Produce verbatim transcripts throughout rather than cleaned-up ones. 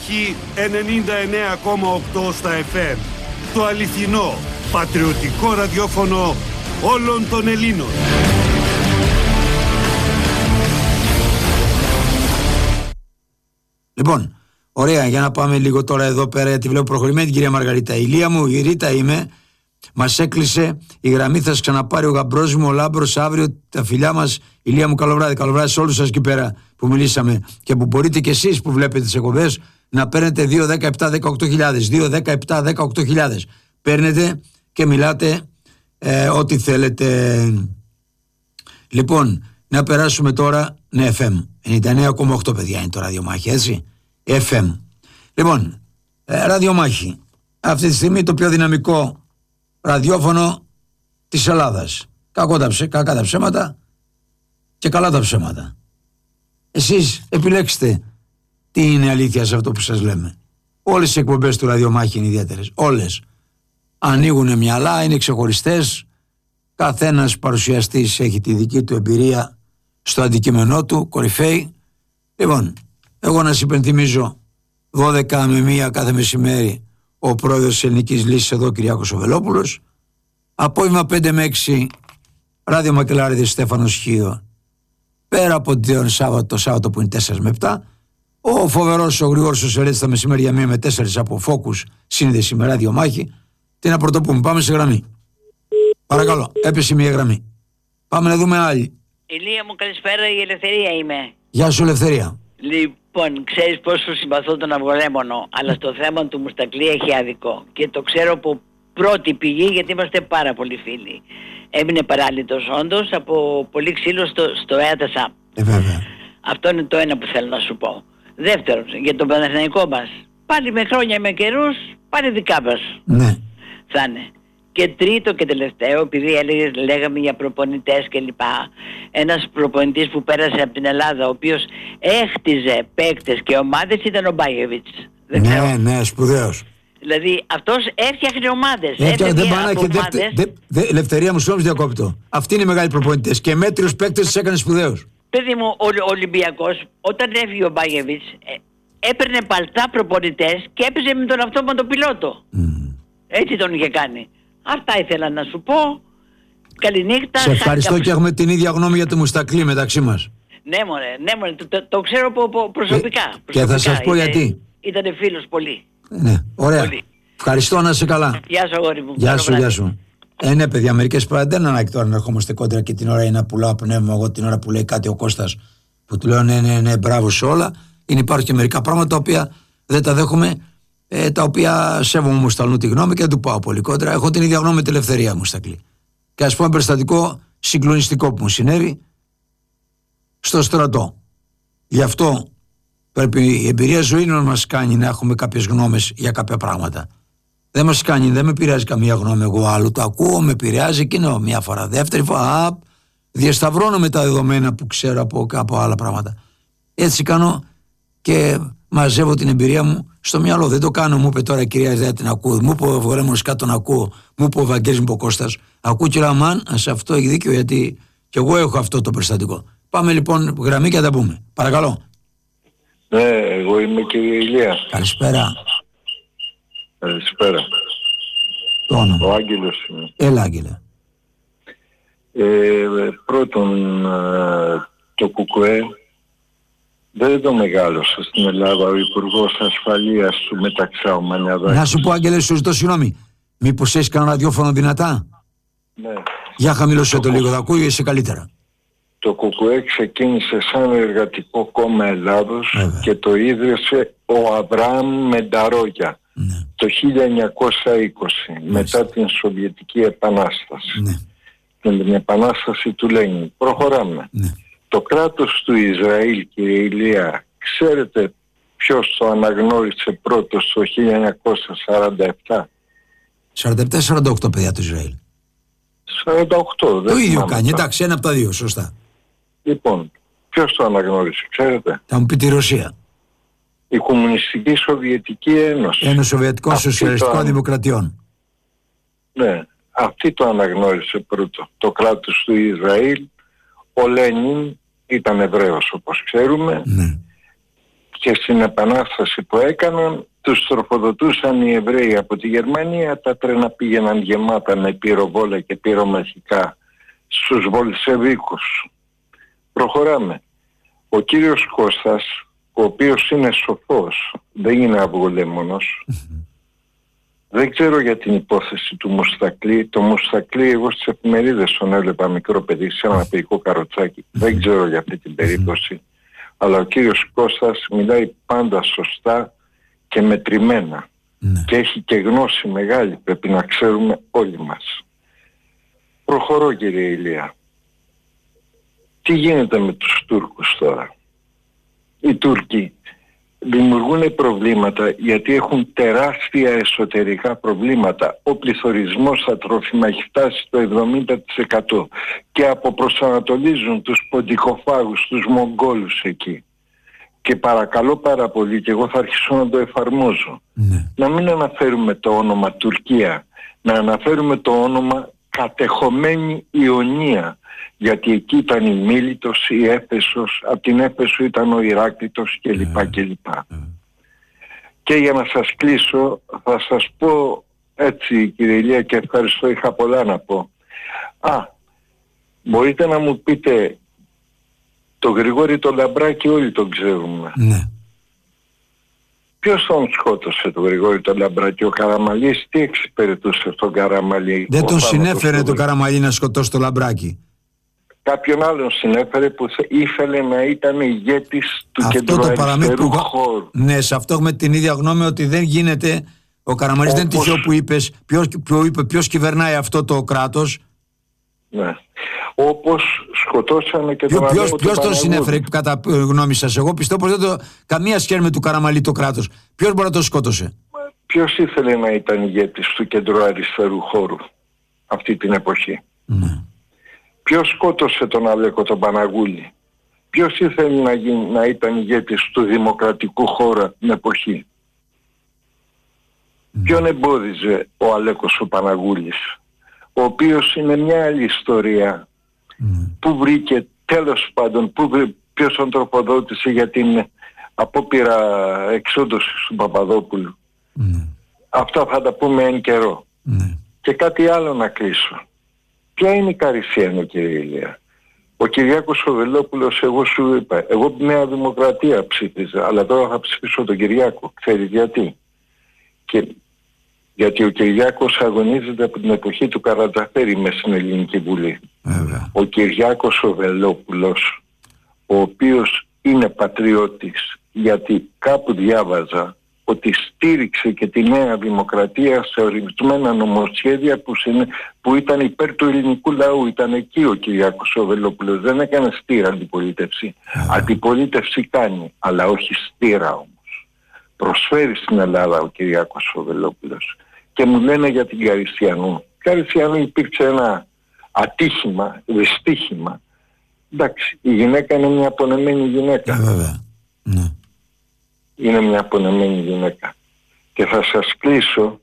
Ραδιομάχη ενενήντα εννέα κόμμα οκτώ στα εφ εμ. Το αληθινό, πατριωτικό ραδιόφωνο όλων των Ελλήνων. Λοιπόν, ωραία, για να πάμε λίγο τώρα εδώ πέρα, γιατί βλέπω προχωρημένη την κυρία Μαργαρίτα. Η Ηλία μου, η Ρίτα είμαι. Μας έκλεισε η γραμμή, θα σας ξαναπάρει ο γαμπρός μου, ο Λάμπρος, αύριο τα φιλιά μας. Ηλία μου, καλό βράδυ, καλό βράδυ σε όλους σας εκεί πέρα που μιλήσαμε και που μπορείτε και εσείς που βλέπετε τις εκπομπές να παίρνετε δύο, δέκα, επτά, δεκαοκτώ χιλιάδες, δύο, δέκα, επτά, δεκαοκτώ χιλιάδες. Παίρνετε και μιλάτε ε, ό,τι θέλετε. Λοιπόν, να περάσουμε τώρα, ναι, εφ εμ, ενενήντα εννέα κόμμα οκτώ παιδιά είναι το ραδιομάχη, έτσι, εφ εμ. Λοιπόν, ε, ραδιομάχη, αυτή τη στιγμή το πιο δυναμικό ραδιόφωνο της Ελλάδας. Κακό τα ψε, κακά τα ψέματα και καλά τα ψέματα. Εσείς επιλέξτε τι είναι αλήθεια σε αυτό που σας λέμε. Όλες οι εκπομπές του ραδιομάχη είναι ιδιαίτερες. Όλες. Ανοίγουν μυαλά, είναι ξεχωριστές. Καθένας παρουσιαστής έχει τη δική του εμπειρία στο αντικείμενό του, κορυφαίη. Λοιπόν, εγώ να σας υπενθυμίζω δώδεκα με μία κάθε μεσημέρι ο πρόεδρος της Ελληνικής Λύσης εδώ, Κυριάκος ο Βελόπουλος. Απόγευμα πέντε με έξι Ράδιο Μακελάριδης Στέφανος Χίο. Πέρα από το Σάββατο, το Σάββατο που είναι τέσσερα με επτά. Ο φοβερός ο Γρηγόρης ο Σερέτης τα μεσημέρια μία με τέσσερα από Focus σύνδεση με ραδιομάχη. Τι να πρωτοπούμε, πάμε σε γραμμή. Παρακαλώ, έπεσε μία γραμμή. Πάμε να δούμε άλλη. Ηλία μου, καλησπέρα, η Ελευθερία είμαι. Γεια σου, Ελευθερία. Λοιπόν, ξέρεις πόσο συμπαθώ τον αυγολέμονο, αλλά στο θέμα του Μουστακλή έχει άδικο. Και το ξέρω από πρώτη πηγή, γιατί είμαστε πάρα πολύ φίλοι. Έμεινε παράλυτος όντως από πολύ ξύλο στο, στο ΕΑΤΑΣΑ. Ε, βέβαια. Αυτό είναι το ένα που θέλω να σου πω. Δεύτερον, για τον Παναθηναϊκό μας. Πάλι με χρόνια με καιρούς, πάλι δικά μας. Ναι. Θα είναι. Και τρίτο και τελευταίο, επειδή έλεγες, λέγαμε για προπονητές κλπ. Ένας προπονητής που πέρασε από την Ελλάδα, ο οποίος έχτιζε παίκτες και ομάδες, ήταν ο Μπάγεβιτς. Ναι, ναι, σπουδαίος. Δηλαδή αυτός έφτιαχνε ομάδες. Έφτιαχνε, δεν πάνε και ομάδες. δευτε, δε, δε, Ελευθερία μου, συγγνώμη διακόπτω. Αυτοί είναι οι μεγάλοι προπονητές και μέτριους παίκτες τους έκανε σπουδαίους. Παιδί μου, ο, ο Ολυμπιακός, όταν έφυγε ο Μπάγεβιτς, ε, έπαιρνε παλτά προπονητές και έπαιζε με τον αυτόματο πιλότο. Mm. Έτσι τον είχε κάνει. Αυτά ήθελα να σου πω. Καληνύχτα. Σε ευχαριστώ χάρηκα... και έχουμε την ίδια γνώμη για το Μουστακλή μεταξύ μας. Ναι μωρέ, ναι μωρέ, το, το, το ξέρω από, από προσωπικά. Και, προσωπικά. Και θα σας πω Ήτανε, γιατί. Ήτανε φίλος πολύ. Ναι, ωραία. Πολύ. Ευχαριστώ, να είσαι καλά. Γεια σου αγόρι μου. Γεια σου, γεια σου. Ε, ναι παιδιά, μερικές φορές δεν ανάγκη τώρα να ερχόμαστε κόντρα και την ώρα είναι να πουλάω πνεύμα εγώ την ώρα που λέει κάτι ο Κώστας που του λέω ναι, ναι, ναι, μπράβο σε όλα. Είναι υπάρχουν και μερικά πράγματα τα οποία δεν τα δέχομαι, ε, τα οποία σέβομαι μου σταλνού τη γνώμη και δεν του πάω πολύ κόντρα. Έχω την ίδια γνώμη με τη Ελευθερία μου στα κλή. Και ας πούμε περιστατικό συγκλονιστικό που μου συνέβη στο στρατό. Γι' αυτό πρέπει η εμπειρία ζωή να μας κάνει να έχουμε κάποιες γνώμες για κάποια πράγματα. Δεν μας κάνει, δεν με επηρεάζει καμία γνώμη εγώ άλλου. Το ακούω, με επηρεάζει εκείνο μια φορά. Δεύτερη φορά, διασταυρώνω με τα δεδομένα που ξέρω από, από άλλα πράγματα. Έτσι κάνω και μαζεύω την εμπειρία μου στο μυαλό. Δεν το κάνω, μου είπε τώρα η κυρία Ιδέα την ακούω. Μου είπε ο Βορέμονος κάτω να ακούω. Μου είπε ο Βαγγέλης, μου είπε ο Κώστας. Ακούω και λέω αμάν, σε αυτό έχει δίκιο γιατί και εγώ έχω αυτό το περιστατικό. Πάμε λοιπόν γραμμή και θα τα πούμε. Παρακαλώ. Ναι, εγώ είμαι κύριε Ηλία. Καλησπέρα. Καλησπέρα. Το όνομα. Ο Άγγελος είμαι. Έλα Άγγελε. Ε, πρώτον, το ΚΚΕ δεν το μεγάλωσε στην Ελλάδα ο Υπουργός Ασφαλείας του Μεταξά, ο Μανιαδάκης. Να σου πω Άγγελε, σου ζητώ συγγνώμη. Μήπως έχεις κανένα ραδιόφωνο δυνατά? Ναι. Για χαμηλώσαι το, το λίγο, θα ακούγεσαι καλύτερα. Το ΚΚΕ ξεκίνησε σαν Εργατικό Κόμμα Ελλάδος. Βέβαια. Και το ίδρυσε ο Αβραάμ Μενταρόγια. Ναι. Το χίλια εννιακόσια είκοσι, ναι. Μετά την Σοβιετική Επανάσταση. Ναι. Την Επανάσταση του Λένιν. Προχωράμε. Ναι. Το κράτος του Ισραήλ, κύριε Ηλία, ξέρετε ποιος το αναγνώρισε πρώτος το χίλια εννιακόσια σαράντα επτά? σαράντα επτά σαράντα οκτώ παιδιά του Ισραήλ. σαράντα οκτώ. Το ίδιο κάνει, εντάξει, ένα από τα δύο, σωστά. Λοιπόν, ποιος το αναγνώρισε, ξέρετε? Θα μου πει τη Ρωσία. Η Κομμουνιστική Σοβιετική Ένωση. Ένωση Σοβιετικών Σοσιαλιστικών το... Δημοκρατιών. Ναι, αυτή το αναγνώρισε πρώτο. Το κράτος του Ισραήλ. Ο Λένιν ήταν Εβραίος όπως ξέρουμε. Ναι. και στην επανάσταση που έκαναν τους τροφοδοτούσαν οι Εβραίοι από τη Γερμανία, τα τρένα πήγαιναν γεμάτα με πυροβόλα και πυρομαχικά στους Βολσεβίκους. Προχωράμε. Ο κύριος Κώστας, ο οποίος είναι σοφός, δεν είναι αυγολέμονος, δεν ξέρω για την υπόθεση του Μουστακλή. Το Μουστακλή εγώ στις εφημερίδες τον έβλεπα μικρό παιδί σε ένα παιδικό καροτσάκι. Δεν ξέρω για αυτή την περίπτωση. Αλλά ο κύριος Κώστας μιλάει πάντα σωστά και μετρημένα. Ναι. Και έχει και γνώση μεγάλη, πρέπει να ξέρουμε όλοι μας. Προχωρώ, κύριε Ηλία. Τι γίνεται με τους Τούρκους τώρα? Οι Τούρκοι δημιουργούν προβλήματα γιατί έχουν τεράστια εσωτερικά προβλήματα. Ο πληθωρισμός στα τρόφιμα έχει φτάσει στο εβδομήντα τοις εκατό και αποπροσανατολίζουν τους ποντικοφάγους, τους Μογγόλους εκεί. Και παρακαλώ πάρα πολύ, και εγώ θα αρχίσω να το εφαρμόζω, ναι. να μην αναφέρουμε το όνομα Τουρκία, να αναφέρουμε το όνομα κατεχομένη Ιωνία, γιατί εκεί ήταν η Μίλητος, η Έφεσος, από την Έφεσο ήταν ο Ηράκλειτος κλπ. Mm. κλπ. Mm. Και για να σας κλείσω θα σας πω έτσι, κύριε Ηλία, και ευχαριστώ, είχα πολλά να πω. Α, μπορείτε να μου πείτε, το Γρηγόρη το Λαμπράκη όλοι τον ξέρουμε. Ναι. Ποιος τον σκότωσε τον Γρηγόρη τον Λαμπράκη? Ο Καραμαλής τι εξυπηρετούσε στον Καραμαλή? Δεν τον συνέφερε τον Καραμαλή να σκοτώσει τον Λαμπράκη. Κάποιον άλλον συνέφερε που ήθελε να ήταν ηγέτης του κεντροαριστερού χώρου. Ναι, σε αυτό έχουμε την ίδια γνώμη, ότι δεν γίνεται. Ο Καραμαλής Όπως... δεν είναι τυχαίο που είπες. Ποιος, ποιο είπε, ποιος κυβερνάει αυτό το κράτος? Ναι. Όπως σκοτώσανε και Ποιο, τον ποιος, ποιος τον συνέφερε κατά γνώμη σας? Εγώ πιστεύω πως δεν το καμία σχέση με του Καραμαλή το κράτος. Ποιος μπορεί να το σκότωσε? Ποιος ήθελε να ήταν ηγέτης του κεντροαριστερού χώρου αυτή την εποχή? Ναι. Ποιος σκότωσε τον Αλέκο τον Παναγούλη? Ποιος ήθελε να, γίνει, να ήταν ηγέτης του δημοκρατικού χώρου την εποχή? Mm. Ποιον εμπόδιζε ο Αλέκος ο Παναγούλης, ο οποίος είναι μια άλλη ιστορία. Mm. Που βρήκε τέλος πάντων, που βρή, ποιος τον τροφοδότησε για την απόπειρα εξόντωσης του Παπαδόπουλου. Mm. Αυτά θα τα πούμε εν καιρό. Mm. Και κάτι άλλο να κλείσω. Ποια είναι η Καρυσιανό, κύριε Ηλία? Ο Κυριάκος ο Βελόπουλος, εγώ σου είπα, εγώ Νέα Δημοκρατία ψήφιζα, αλλά τώρα θα ψηφίσω τον Κυριάκο. Ξέρεις γιατί? Και γιατί ο Κυριάκος αγωνίζεται από την εποχή του Καρατζαφέρη μες στην Ελληνική Βουλή. Βέβαια. Ο Κυριάκος ο Βελόπουλος, ο οποίος είναι πατριώτης, γιατί κάπου διάβαζα ότι στήριξε και τη Νέα Δημοκρατία σε ορισμένα νομοσχέδια που, συνε... που ήταν υπέρ του ελληνικού λαού. Ήταν εκεί ο Κυριάκος ο Βελόπουλος. Δεν έκανε στήρα αντιπολίτευση. Yeah. Αντιπολίτευση κάνει, αλλά όχι στήρα όμως. Προσφέρει στην Ελλάδα ο Κυριάκος ο Βελόπουλος. Και μου λένε για την Καρυσιανού. Καρυσιανού υπήρξε ένα ατύχημα, δυστύχημα. Εντάξει, η γυναίκα είναι μια απονεμένη γυναίκα. Βέβαια. Ναι. Είναι μια απονεμένη γυναίκα. Και θα σας κλείσω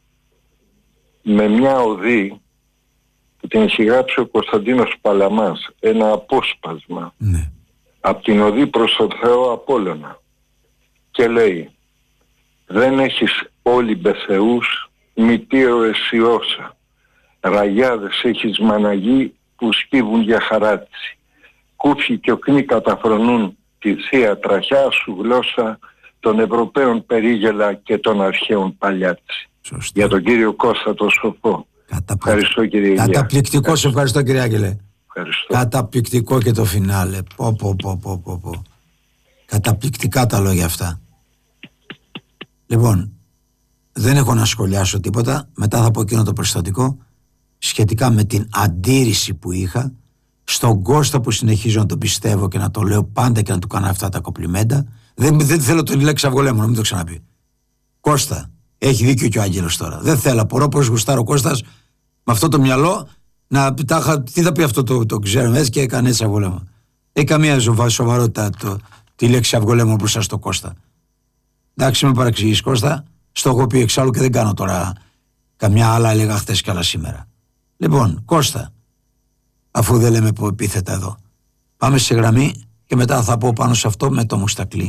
με μια οδή που την έχει γράψει ο Κωνσταντίνος Παλαμάς, ένα απόσπασμα. Ναι. Από την οδή προς τον Θεό Απόλλωνα. Και λέει: δεν έχεις όλοι μπεθεούς, μητήρο αισιόσα. Ραγιάδες έχεις μαναγί που σκύβουν για χαράτσι. Κούφι και οκνοί καταφρονούν τη θεία τραχιά σου γλώσσα των Ευρωπαίων περίγελα και των αρχαίων παλιάτσι. Σωστή. Για τον κύριο Κώστα το σοφό. Καταπληκτικό. Ευχαριστώ, κύριε Ηλία. Καταπληκτικό, σε ευχαριστώ, κύριε Άγγελε. Ευχαριστώ. Καταπληκτικό και το φινάλε. Πω, πω, πω, πω, πω, πω. Καταπληκτικά τα λόγια αυτά. Λοιπόν, δεν έχω να σχολιάσω τίποτα. Μετά θα πω εκείνο το περιστατικό σχετικά με την αντίρρηση που είχα στον Κώστα, που συνεχίζω να το πιστεύω και να το λέω πάντα και να του κάνω αυτά τα κοπλιμέντα. Δεν, δεν θέλω τη λέξη αυγολέμονο, μην το ξαναπεί. Κώστα, έχει δίκιο και ο Άγγελος τώρα. Δεν θέλω, απορώ πως γουστάρω ο Κώστας με αυτό το μυαλό να τάχα, τι θα πει αυτό το, το ξέρουμε, έτσι και έκανε έτσι αυγολέμονο. Έχει καμία σοβαρότητα το, τη λέξη αυγολέμονο μπροστά στο Κώστα. Εντάξει, με παραξηγείς, Κώστα. Στο έχω πει εξάλλου και δεν κάνω τώρα καμιά άλλα, έλεγα χθες και άλλα σήμερα. Λοιπόν, Κώστα, αφού δεν λέμε που επίθετα εδώ, πάμε σε γραμμή και μετά θα πω πάνω σε αυτό με το Μουστακλή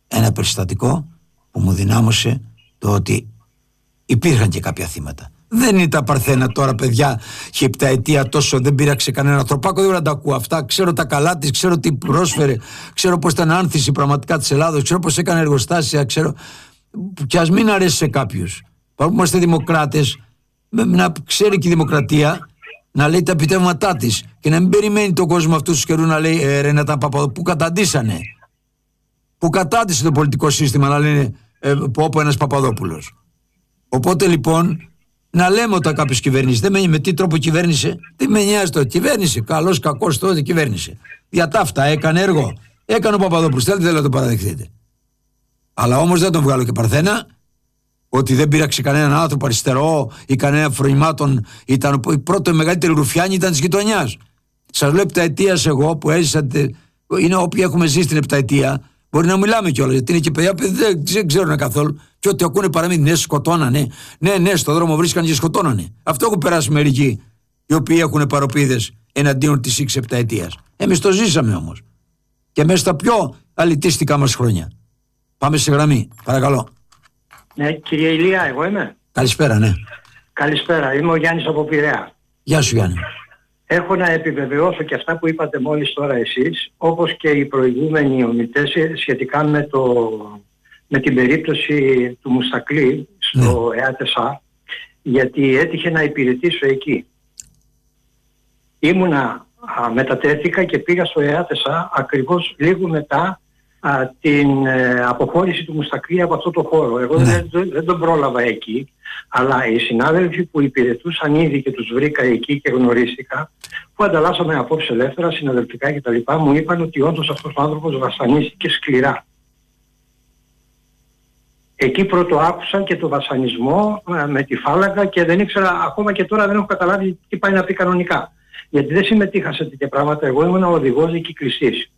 ένα περιστατικό που μου δυνάμωσε το ότι υπήρχαν και κάποια θύματα. Δεν είναι τα Παρθένα τώρα, παιδιά, και επταετία τόσο δεν πήραξε κανένα ανθρωπάκο. Δεν τα ακούω αυτά. Ξέρω τα καλά της, ξέρω τι πρόσφερε, ξέρω πώς ήταν άνθηση πραγματικά της Ελλάδος, ξέρω πώς έκανε εργοστάσια, ξέρω. Και ας μην αρέσει σε κάποιους. Παρόλο που είμαστε δημοκράτες, να ξέρει και η δημοκρατία να λέει τα επιτεύγματά της και να μην περιμένει τον κόσμο αυτού του καιρού να λέει ε, Ρενάτα Παπαδόπουλου, που καταντήσανε. Που κατάντησε το πολιτικό σύστημα να λένε ε, πω ένας Παπαδόπουλος. Οπότε λοιπόν, να λέμε όταν κάποιος κυβέρνησε, δεν με, με τι τρόπο κυβέρνησε, δεν με νοιάζει το κυβέρνησε. Καλός, κακός, τότε κυβέρνησε. Για τα αυτά έκανε έργο. Έκανε ο Παπαδόπουλος. Θέλετε, δεν να το παραδεχτείτε. Αλλά όμως δεν τον βγάλω και Παρθένα, ότι δεν πήραξε κανέναν άνθρωπο αριστερό ή κανένα φρονημάτων. Ήταν η πρώτη μεγαλύτερη ρουφιάνη ήταν της γειτονιάς. Σας λέω επταετίας εγώ που έζησα, είναι όποιοι έχουμε ζήσει την επταετία. Μπορεί να μιλάμε κιόλας, γιατί είναι και παιδιά που δεν, δεν ξέρουν καθόλου. Και ό,τι ακούνε παραμύθι, ναι, σκοτώνανε. Ναι, ναι, στον δρόμο βρίσκαν και σκοτώνανε. Αυτό έχουν περάσει μερικοί, οι οποίοι έχουν παροπίδες εναντίον της έξι επταετίας. Εμείς το ζήσαμε όμως. Και μέσα στα πιο αλητίστικα μας χρόνια. Πάμε σε γραμμή, παρακαλώ. Ναι, κύριε Ηλία, εγώ είμαι. Καλησπέρα, ναι. Καλησπέρα, είμαι ο Γιάννης από Πειραιά. Γεια σου, Γιάννη. Έχω να επιβεβαιώσω και αυτά που είπατε μόλις τώρα εσείς, όπως και οι προηγούμενοι ομιλητές σχετικά με, το, με την περίπτωση του Μουστακλή στο ναι. ΕΑΤΕΣΑ, γιατί έτυχε να υπηρετήσω εκεί. Ήμουνα, α, μετατέθηκα και πήγα στο ΕΑΤΕΣΑ ακριβώς λίγο μετά α, την ε, αποχώρηση του Μουστακλή από αυτό το χώρο. Εγώ ναι. δεν, δεν τον πρόλαβα εκεί, αλλά οι συνάδελφοι που υπηρετούσαν ήδη και τους βρήκα εκεί και γνωρίστηκα, που ανταλλάσσαμε απόψε ελεύθερα, συναδελφικά κτλ. Μου είπαν ότι όντως αυτός ο άνθρωπος βασανίστηκε σκληρά. Εκεί πρώτο άκουσα και το βασανισμό με τη φάλαγγα και δεν ήξερα, ακόμα και τώρα δεν έχω καταλάβει τι πάει να πει κανονικά. Γιατί δεν συμμετείχα σε τέτοια πράγματα, εγώ ήμουν ο οδηγός δικυκλιστής.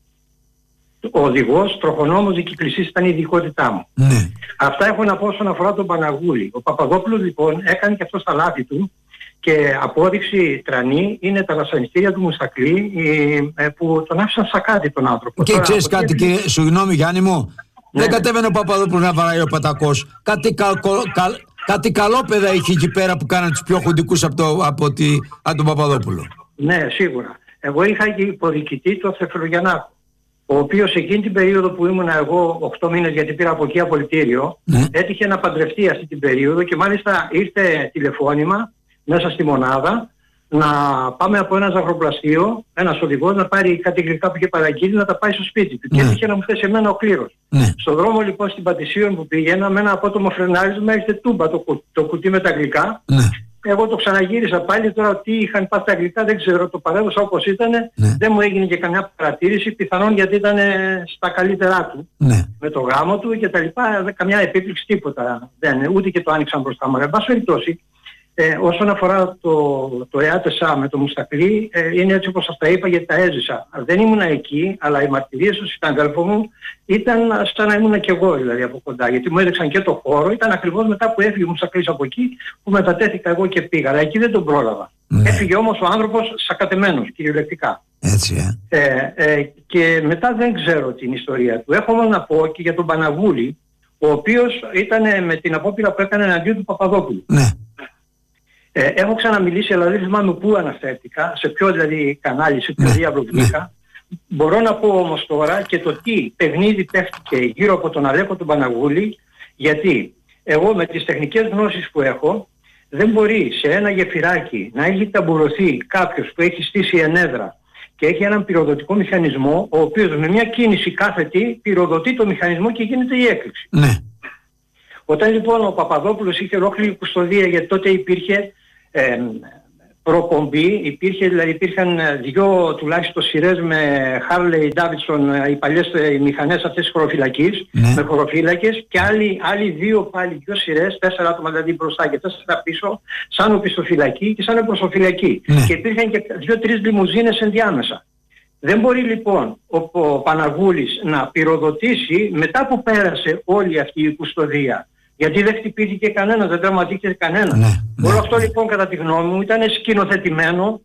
Ο οδηγός, τροχονόμος δικυκλιστής ήταν η ειδικότητά μου. Ναι. Αυτά έχω να πω όσον αφορά τον Παναγούλη. Ο Παπαδόπουλος λοιπόν έκανε και αυτό στα λάθη του και απόδειξη τρανή είναι τα βασανιστήρια του Μουστακλή που τον άφησαν σακάτι τον άνθρωπο. Και ξέρεις κάτι, και συγγνώμη Γιάννη μου, ναι. δεν κατέβαινε ο Παπαδόπουλος να βαράει ο Πατακός. Κάτι, κα, κα, κάτι καλόπαιδα είχε εκεί πέρα που κάναν τους πιο χουντικούς από, το, από, τη, από τον Παπαδόπουλο. Ναι, σίγουρα. Εγώ είχα και υποδικητή τον Θεφλογιαννάκο, ο οποίος εκείνη την περίοδο που ήμουν εγώ οκτώ μήνες, γιατί πήρα από εκεί απολυτήριο, ναι. έτυχε να παντρευτεί αυτή την περίοδο και μάλιστα ήρθε τηλεφώνημα μέσα στη μονάδα να πάμε από ένα ζαχαροπλαστείο, ένας οδηγός να πάρει κάτι γλυκά που είχε παραγγείλει να τα πάει στο σπίτι του. Ναι. Και έτυχε να μου θέσει εμένα ο κλήρος. Ναι. Στον δρόμο λοιπόν στην Πατησίων που πήγαινα, με ένα απότομο φρενάρισμα ήρθε τούμπα το, κου, το κουτί με τα γλυκά. Ναι. Εγώ το ξαναγύρισα πάλι, τώρα τι είχαν πάθει τα γλυκά δεν ξέρω, το παρέδωσα όπως ήταν, ναι. δεν μου έγινε και καμιά παρατήρηση, πιθανόν γιατί ήταν στα καλύτερά του, ναι. με το γάμο του και τα λοιπά, καμιά επίπληξη τίποτα, δεν, ούτε και το άνοιξαν μπροστά μου. Εν πάση περιπτώσει, ε, όσον αφορά το, το ΕΑΤΕΣΑ με το Μουστακλή, ε, είναι έτσι όπως σας τα είπα γιατί τα έζησα. Δεν ήμουνα εκεί, αλλά οι μαρτυρίες του συναδέλφου μου ήταν σαν να ήμουν και εγώ δηλαδή από κοντά, γιατί μου έδειξαν και το χώρο, ήταν ακριβώς μετά που έφυγε ο Μουστακλής από εκεί, που μετατέθηκα εγώ και πήγα, αλλά εκεί δεν τον πρόλαβα. Ναι. Έφυγε όμως ο άνθρωπος σακατεμένος, κυριολεκτικά. Έτσι, ε. Ε, ε, και μετά δεν ξέρω την ιστορία του. Έχω όμως να πω και για τον Παναγούλη, ο οποίος ήταν με την απόπειρα που έκανε εναντίον του Παπαδόπουλου. Ναι. Ε, έχω ξαναμιλήσει, αλλά δεν θυμάμαι πού αναφέρθηκα, σε ποιο δηλαδή κανάλι, σε ποιο διάβολο βγήκα. Ναι. Μπορώ να πω όμως τώρα και το τι παιχνίδι παίχτηκε γύρω από τον Αλέκο τον Παναγούλη, γιατί εγώ με τις τεχνικές γνώσεις που έχω, δεν μπορεί σε ένα γεφυράκι να έχει ταμπουρωθεί κάποιος που έχει στήσει ενέδρα και έχει έναν πυροδοτικό μηχανισμό, ο οποίος με μια κίνηση κάθετη πυροδοτεί το μηχανισμό και γίνεται η έκρηξη. Ναι. Όταν λοιπόν ο Παπαδόπουλος είχε ολόκληρη κουστοδία, γιατί τότε υπήρχε ε, προπομπή, υπήρχε, δηλαδή υπήρχαν δυο τουλάχιστον σειρές με Harley Davidson, οι παλιές οι μηχανές αυτές της χωροφυλακής, ναι. με χωροφύλακες και άλλοι, άλλοι δύο πάλι δυο σειρές, τέσσερα άτομα δηλαδή μπροστά και τέσσερα πίσω, σαν οπισθοφυλακή και σαν προσοφυλακή. Ναι. Και υπήρχαν και δύο-τρεις λιμουζίνες ενδιάμεσα. Δεν μπορεί λοιπόν ο, ο Παναγούλης να πυροδοτήσει μετά που πέρασε όλη αυτή η κουστοδία. Γιατί δεν χτυπήθηκε κανένας, δεν τραυματίστηκε κανένας. Ναι, ναι, όλο αυτό λοιπόν κατά τη γνώμη μου ήταν σκηνοθετημένο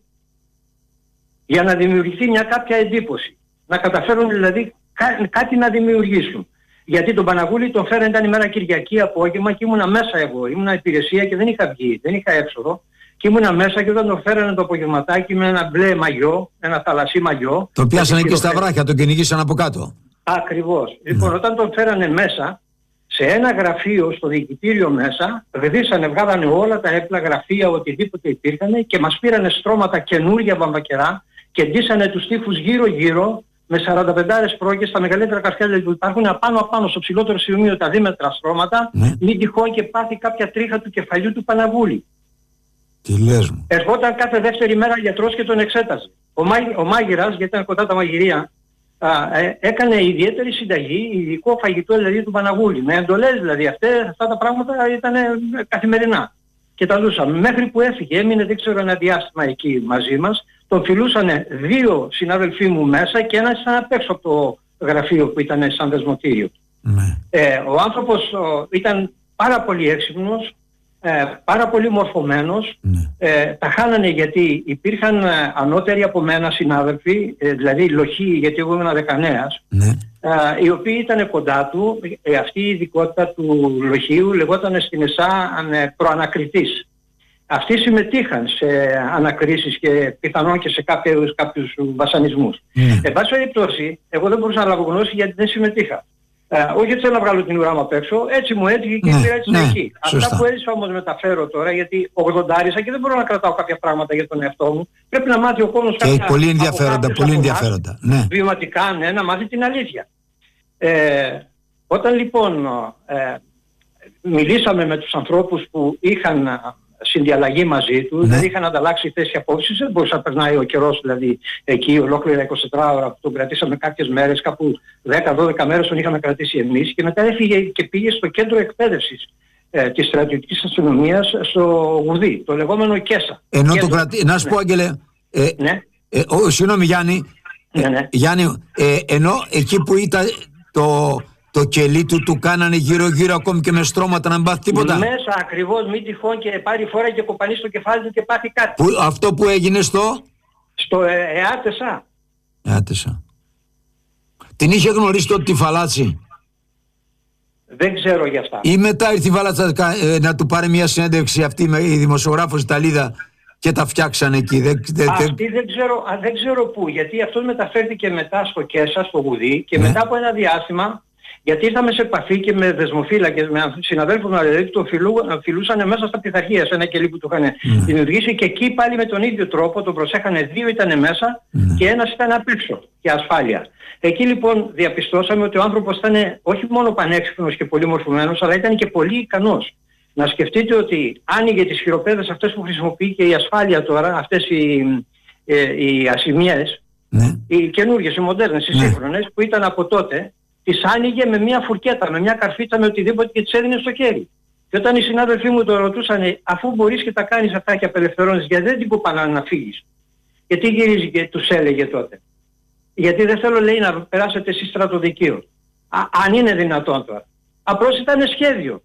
για να δημιουργηθεί μια κάποια εντύπωση. Να καταφέρουν δηλαδή κά, κάτι να δημιουργήσουν. Γιατί τον Παναγούλη τον φέραν, ήταν ημέρα Κυριακή απόγευμα και ήμουνα μέσα εγώ. Ήμουνα υπηρεσία και δεν είχα βγει, δεν είχα έξοδο. Και ήμουνα μέσα και όταν τον φέρανε το απογευματάκι με ένα μπλε μαγιό, ένα θαλασσί μαγιό. Το πιάσανε εκεί στα βράχια, τον κυνηγήσαν από κάτω. Ακριβώς. Ναι. Λοιπόν, όταν τον φέρανε μέσα, σε ένα γραφείο, στο διοικητήριο μέσα, γδίσανε, βγάλανε όλα τα έπλα, γραφεία, οτιδήποτε υπήρχαν και μας πήρανε στρώματα καινούρια βαμβακερά και ντύσανε τους τοίχους γύρω-γύρω με σαράντα πέντε πρόγκες στα μεγαλύτερα καρφιά που υπάρχουν απάνω-απάνω στο ψηλότερο σημείο τα δίμετρα στρώματα, ναι. Μην τυχόν και πάθει κάποια τρίχα του κεφαλιού του Παναγούλη. Τι λες μου. Ερχόταν κάθε δεύτερη μέρα γιατρός και τον εξέταζε. Ο, μάγ, ο μάγειρας, γιατί ήταν κοντά τα μαγειρία, α, ε, έκανε ιδιαίτερη συνταγή, ειδικό φαγητό δηλαδή του Παναγούλη. Με εντολές δηλαδή, αυτές, αυτά τα πράγματα ήταν καθημερινά. Και τα λούσαμε. Μέχρι που έφυγε, έμεινε δεν ξέρω ένα διάστημα εκεί μαζί μας, τον φιλούσανε δύο συνάδελφοί μου μέσα και ένας ήταν απ' έξω από το γραφείο που ήταν σαν δεσμοτήριο. Ναι. Ε, ο άνθρωπος ο, ήταν πάρα πολύ έξυπνος, ε, πάρα πολύ μορφωμένος, ναι. ε, τα χάνανε γιατί υπήρχαν ε, ανώτεροι από μένα συνάδελφοι, ε, δηλαδή λοχοί, γιατί εγώ ήμουν δεκανέας, ναι. ε, οι οποίοι ήταν κοντά του, ε, αυτή η ειδικότητα του λοχείου λεγόταν στην ΕΣΑ ε, προανακριτής. Αυτοί συμμετείχαν σε ανακρίσεις και πιθανόν και σε κάποιους, κάποιους βασανισμούς. Mm. Εν πάση περιπτώσει, εγώ δεν μπορούσα να λάβω γνώση γιατί δεν συμμετείχα. Ε, όχι ότι θέλω να βγάλω την ουρά μου απ' έξω, έτσι μου έτυχε και ήρθα έτσι εκεί. Αυτά που έζησα όμως μεταφέρω τώρα, γιατί ογδοντάρισα και δεν μπορώ να κρατάω κάποια πράγματα για τον εαυτό μου. Πρέπει να μάθει ο κόσμος κάποια πράγματα. Πολύ ενδιαφέροντα, πολύ ενδιαφέροντα. Ναι. Βιωματικά, ναι, να μάθει την αλήθεια. Ε, όταν λοιπόν ε, μιλήσαμε με τους ανθρώπους που είχαν συνδιαλλαγή μαζί του, ναι. Δεν είχαν ανταλλάξει θέση απόψης, δεν μπορούσε να περνάει ο καιρός δηλαδή εκεί ολόκληρα εικοσιτετρά ώρα που τον κρατήσαμε κάποιες μέρες, κάπου δέκα δώδεκα μέρες τον είχαμε κρατήσει εμείς και μετά έφυγε και πήγε στο κέντρο εκπαίδευσης ε, της στρατιωτικής αστυνομίας στο Γουδί, το λεγόμενο ΚΕΣΑ. Ενώ το κρατή... Να σου πω, Άγγελε, ε, ναι. ε, ο, συγγνώμη Γιάννη, ναι, ναι. Ε, Γιάννη ε, ενώ εκεί που ήταν το... Το κελί του του κάνανε γύρω-γύρω ακόμη και με στρώματα να μην πάθει τίποτα. Μέσα ακριβώς, μην τυχόν και πάρει φορά και κοπανεί στο κεφάλι του και πάθει κάτι. Που, αυτό που έγινε στο... Στο ε, ΕΑΤΕΣΑ. ΕΑΤΕΣΑ. Την είχε γνωρίσει τότε τη Φαλάτση. Δεν ξέρω για αυτά. Ή μετά ήρθε η Φαλάτσα ε, να του πάρει μια συνέντευξη αυτή με η δημοσιογράφος Ιταλίδα και τα φτιάξανε εκεί. Δεν, δε, αυτή δεν ξέρω, α, δεν ξέρω πού, γιατί αυτός μεταφέρθηκε μετά στο ΚΕΣΑ, στο Γουδί και ναι. Μετά από ένα διάστημα. Γιατί ήρθαμε σε επαφή και με δεσμοφύλακες, με συναδέλφους μου, δηλαδή τον φιλούσαν μέσα στα πειθαρχία, σε ένα κελί που του είχαν mm. δημιουργήσει και εκεί πάλι με τον ίδιο τρόπο τον προσέχανε, δύο ήταν μέσα mm. και ένας ήταν απ' έξω για ασφάλεια. Εκεί λοιπόν διαπιστώσαμε ότι ο άνθρωπος ήταν όχι μόνο πανέξυπνος και πολύ μορφωμένος, αλλά ήταν και πολύ ικανός. Να σκεφτείτε ότι άνοιγε τις χειροπέδες αυτές που χρησιμοποιεί και η ασφάλεια τώρα, αυτές οι, ε, οι ασημίες, mm. οι καινούργιες, οι μοντέρνες, οι mm. σύγχρονες που ήταν από τότε, τις άνοιγε με μια φουρκέτα, με μια καρφίτσα, με οτιδήποτε και τις έδινε στο χέρι. Και όταν οι συνάδελφοί μου το ρωτούσαν, αφού μπορείς και τα κάνεις αυτά και απελευθερώνεις, γιατί δεν την κουπανάνε να φύγεις. Γιατί γυρίζει και τους έλεγε τότε. Γιατί δεν θέλω, λέει, να περάσετε εσείς στρατοδικείο. Α, αν είναι δυνατόν τώρα. Απλώς ήταν σχέδιο.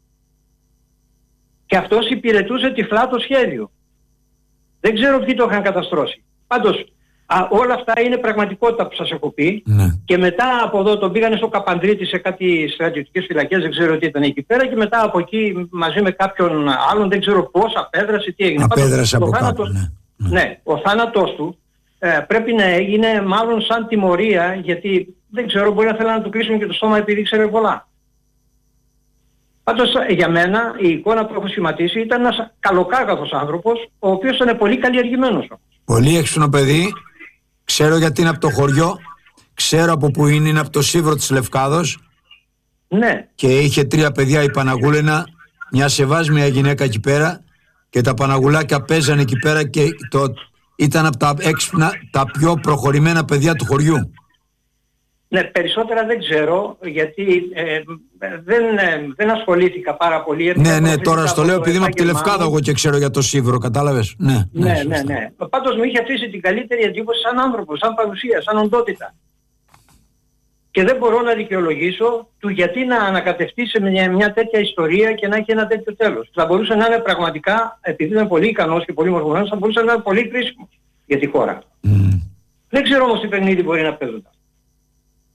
Και αυτός υπηρετούσε τυφλά το σχέδιο. Δεν ξέρω ποιοι το είχαν καταστρώσει. Πάντως, Α, όλα αυτά είναι πραγματικότητα που σας έχω πει. Ναι. Και μετά από εδώ τον πήγανε στο Καπαντρίτη σε κάτι στρατιωτικές φυλακές, δεν ξέρω τι ήταν εκεί πέρα, και μετά από εκεί μαζί με κάποιον άλλον, δεν ξέρω πώς, απέδρασε, τι έγινε. Απέδρασε από κάπου, θάνατος, ναι. Ναι, ο θάνατός του ε, πρέπει να έγινε μάλλον σαν τιμωρία, γιατί δεν ξέρω, μπορεί να θέλουν να του κλείσουν και το στόμα επειδή ήξερε πολλά. Πάντως για μένα η εικόνα που έχω σχηματίσει ήταν ένας καλοκάγαθος άνθρωπος, ο οποίος ήταν πολύ καλλιεργημένος. Πολύ έξυπνο παιδί. Ξέρω γιατί είναι από το χωριό, ξέρω από που είναι, είναι από το Σίβρο της Λευκάδος. Ναι. Και είχε τρία παιδιά η Παναγούλαινα, μια σεβάσμια γυναίκα εκεί πέρα και τα Παναγουλάκια παίζανε εκεί πέρα και το, ήταν από τα έξυπνα, τα πιο προχωρημένα παιδιά του χωριού. Ναι, περισσότερα δεν ξέρω, γιατί ε, δεν, ε, δεν ασχολήθηκα πάρα πολύ. Ναι, ναι, τώρα στο λέω επειδή είμαι από τη Λευκάδα εγώ και ξέρω για το Σίβρο, κατάλαβες. Ναι, ναι, ναι, ναι, ναι. Πάντως μου είχε αφήσει την καλύτερη εντύπωση σαν άνθρωπο, σαν παρουσία, σαν οντότητα. Και δεν μπορώ να δικαιολογήσω του γιατί να ανακατευτεί σε μια, μια τέτοια ιστορία και να έχει ένα τέτοιο τέλος. Θα μπορούσε να είναι πραγματικά, επειδή είναι πολύ ικανός και πολύ μορφωμένος, θα μπορούσε να είναι πολύ κρίσιμο για τη χώρα. Mm. Δεν ξέρω όμως τι παιχνίδι μπορεί να παίζοντα.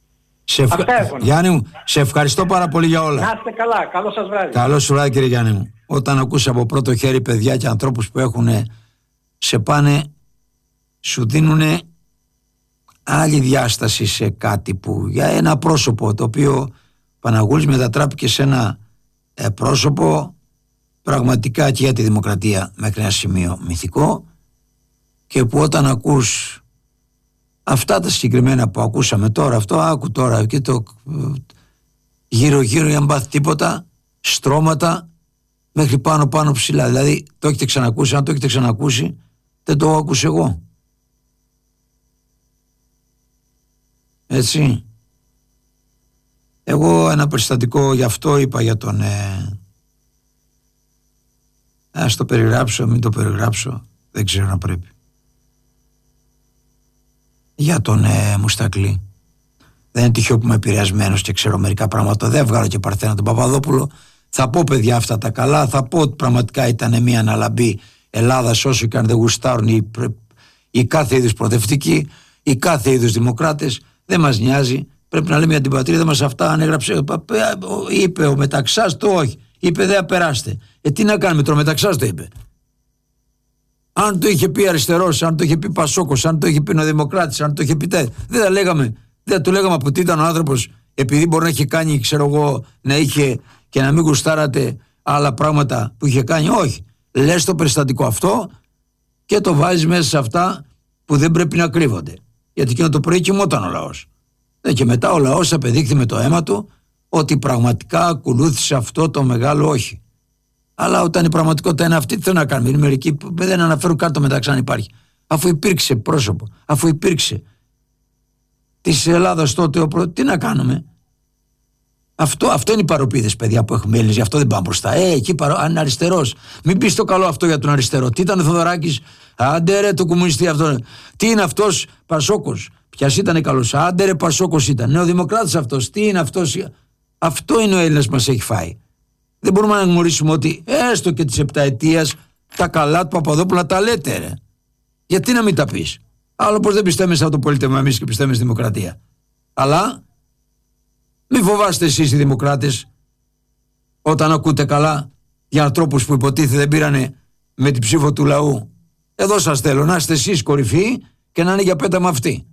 Σε ευχα... Γιάννη μου, σε ευχαριστώ πάρα πολύ για όλα. Να είστε καλά, καλό σας βράδυ. Καλό σου βράδυ, κύριε Γιάννη μου. Όταν ακούς από πρώτο χέρι παιδιά και ανθρώπους που έχουν, σε πάνε, σου δίνουν άλλη διάσταση σε κάτι που, για ένα πρόσωπο το οποίο Παναγούλης μετατράπηκε σε ένα ε, πρόσωπο πραγματικά και για τη δημοκρατία μέχρι ένα σημείο μυθικό, και που όταν ακούς αυτά τα συγκεκριμένα που ακούσαμε τώρα, αυτό άκου τώρα και το γύρω γύρω για να πάθει τίποτα, στρώματα μέχρι πάνω πάνω ψηλά, δηλαδή το έχετε ξανακούσει, αν το έχετε ξανακούσει δεν το άκουσα εγώ, έτσι. Εγώ ένα περιστατικό, γι' αυτό είπα για τον ε, ας το περιγράψω, μην το περιγράψω, δεν ξέρω να πρέπει, για τον ε, Μουστακλή. Δεν είναι τυχαίο που είμαι επηρεασμένος και ξέρω μερικά πράγματα. Δεν βγάλω και Παρθένα τον Παπαδόπουλο. Θα πω παιδιά αυτά τα καλά, θα πω ότι πραγματικά ήταν μια αναλαμπή Ελλάδας, όσο και αν δεν γουστάρουν οι, οι κάθε είδους προοδευτικοί, οι κάθε είδους δημοκράτες, δεν μας νοιάζει. Πρέπει να λέμε για την πατρίδα μας αυτά. Αν έγραψε, είπε ο Μεταξάς το όχι. Είπε δεν περάστε. Ε, τι να κάνουμε, το Μεταξάς το είπε. Αν το είχε πει αριστερός, αν το είχε πει Πασόκος, αν το είχε πει Νεοδημοκράτης, αν το είχε πει τε, δεν θα λέγαμε, δεν θα του λέγαμε από τι ήταν ο άνθρωπος, επειδή μπορεί να είχε κάνει, ξέρω εγώ, να είχε και να μην γουστάρατε άλλα πράγματα που είχε κάνει. Όχι. Λες το περιστατικό αυτό και το βάζεις μέσα σε αυτά που δεν πρέπει να κρύβονται. Γιατί εκείνο το πρωί κοιμόταν ο λαός. Και μετά ο λαός απεδείχθη με το αίμα του ότι πραγματικά ακολούθησε αυτό το μεγάλο όχι. Αλλά όταν η πραγματικότητα είναι αυτή, τι θέλω να κάνουμε? Είναι μερικοί που δεν αναφέρουν καν το Μεταξά αν υπάρχει. Αφού υπήρξε πρόσωπο, αφού υπήρξε της Ελλάδας τότε ο προ... τι να κάνουμε? Αυτό, αυτό είναι οι παροπίδες, παιδιά, που έχουμε Έλληνες, γι' αυτό δεν πάμε μπροστά. Ε, εκεί παρο... αν είναι αριστερός, μην πεις το καλό αυτό για τον αριστερό. Τι ήταν ο Θοδωράκης? Άντε ρε το κομμουνιστή αυτό. Τι είναι αυτός? Πασόκος. Ποιας ήταν καλός? Άντε ρε Πασόκος ήταν. Νεοδημοκράτης αυτός. Τι είναι αυτός? Αυτό είναι ο Έλληνας μας έχει φάει. Δεν μπορούμε να γνωρίσουμε ότι έστω και της επταετίας τα καλά του Παπαδόπουλου να τα λέτε, ρε. Γιατί να μην τα πεις? Άλλο πως δεν πιστεύουμε σε αυτό το πολίτευμα εμείς και πιστεύουμε στη δημοκρατία. Αλλά μην φοβάστε εσείς οι δημοκράτες όταν ακούτε καλά για ανθρώπους που υποτίθεται δεν πήρανε με την ψήφο του λαού. Εδώ σας θέλω να είστε εσείς κορυφή και να είναι για πέταμα αυτοί.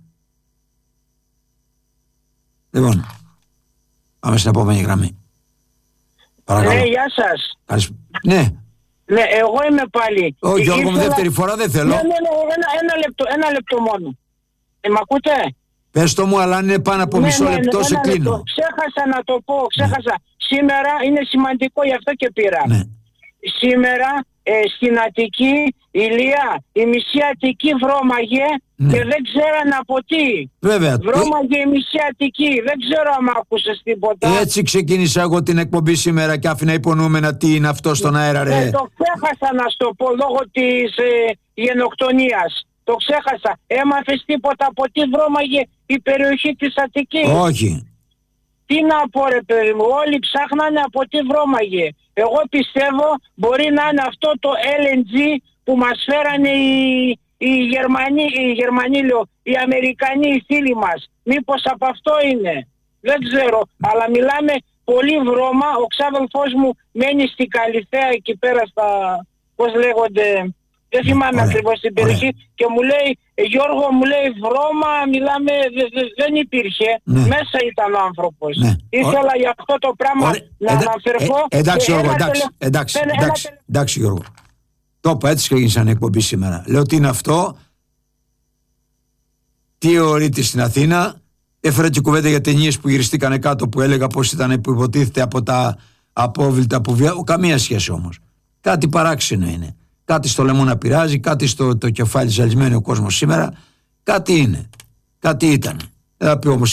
Λοιπόν, πάμε στην επόμενη γραμμή. Παρακαλώ. Ναι, γεια σας. Καλησ... Ναι. Ναι, εγώ είμαι πάλι. Όχι, Γιώργο μου, δεύτερη φορά δεν θέλω. Ναι, ναι, ναι, ένα, ένα, λεπτό, ένα λεπτό μόνο. Ε, μ' ακούτε? Πες το μου, αλλά αν είναι πάνω από ναι, μισό ναι, λεπτό ναι, σε κλείνω. Λεπτό. Ξέχασα να το πω, ξέχασα. Ναι. Σήμερα είναι σημαντικό, γι' αυτό και πήρα. Ναι. Σήμερα ε, στην Αττική, Ηλία, η μισή Αττική βρώμαγε, ναι, και δεν ξέραν από τι. Βέβαια. Βρώμαγε η μισή Αττική. Δεν ξέρω αν άκουσες τίποτα. Έτσι ξεκίνησα εγώ την εκπομπή σήμερα και άφηνα υπονοούμενα τι είναι αυτό στον αέρα, ρε. Ε, το ξέχασα να σου το πω λόγω της ε, γενοκτονίας. Το ξέχασα. Έμαθες τίποτα από τι βρώμαγε η περιοχή της Αττικής? Όχι. Τι να πω ρε παιδί μου, όλοι ψάχνανε από τι βρώμαγε. Εγώ πιστεύω μπορεί να είναι αυτό το ελ εν τζι που μας φέρανε οι, οι Γερμανοί, οι Γερμανοί λέω, οι Αμερικανοί, οι φίλοι μας. Μήπως από αυτό είναι? Δεν ξέρω, αλλά μιλάμε πολύ βρώμα. Ο ξάδελφός μου μένει στην Καλυθέα εκεί πέρα στα, πώς λέγονται, δεν θυμάμαι ακριβώς την περιοχή, και μου λέει, Γιώργο, μου λέει βρώμα, μιλάμε, δε, δε, δεν υπήρχε, ναι, μέσα ήταν ο άνθρωπος. Ναι. Ήθελα για αυτό το πράγμα Ωραία. να Εντα... αναφερθώ. Ε, εντάξει Γιώργο, εντάξει, τελε... εντάξει, Πένε, εντάξει, ένα... εντάξει Γιώργο. Το είπα, έτσι ξεκίνησα εκπομπή σήμερα. Λέω τι είναι αυτό, τι ορείται στην Αθήνα. Έφερα και κουβέντα για ταινίες που γυριστήκανε κάτω που έλεγα πως ήταν που υποτίθεται από τα απόβλητα που βιάζουν. Καμία σχέση όμως. Κάτι παράξενο είναι. Κάτι στο λαιμό να πειράζει, κάτι στο το κεφάλι ζαλισμένο ο κόσμος σήμερα. Κάτι είναι. Κάτι ήταν. Δεν θα πει όμως